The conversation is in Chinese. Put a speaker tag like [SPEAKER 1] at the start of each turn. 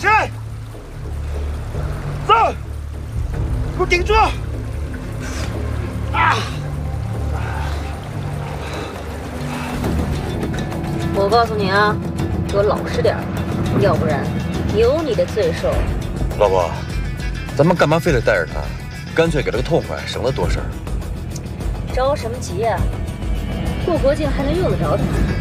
[SPEAKER 1] 起来，走，给我顶住！啊！
[SPEAKER 2] 我告诉你啊，给我老实点，要不然有你的罪受。
[SPEAKER 3] 老婆，咱们干嘛非得带着他？干脆给了个痛快，省得多事儿。
[SPEAKER 2] 着什么急呀？复活镜还能用得着他？